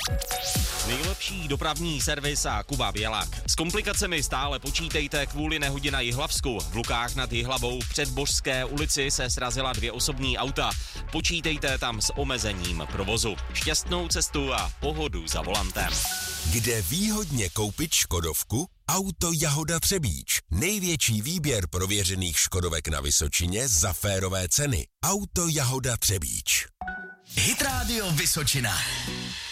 Nejlepší dopravní servis a Kuba Bělák. S komplikacemi stále počítejte kvůli nehodě na Jihlavsku. V Lukách nad Jihlavou v Předbožské ulici se srazila 2 osobní auta. Počítejte tam s omezením provozu. Šťastnou cestu a pohodu za volantem. Kde výhodně koupit škodovku? Auto Jahoda Třebíč. Největší výběr prověřených škodovek na Vysočině za férové ceny. Auto Jahoda Třebíč. Hit Radio Vysočina.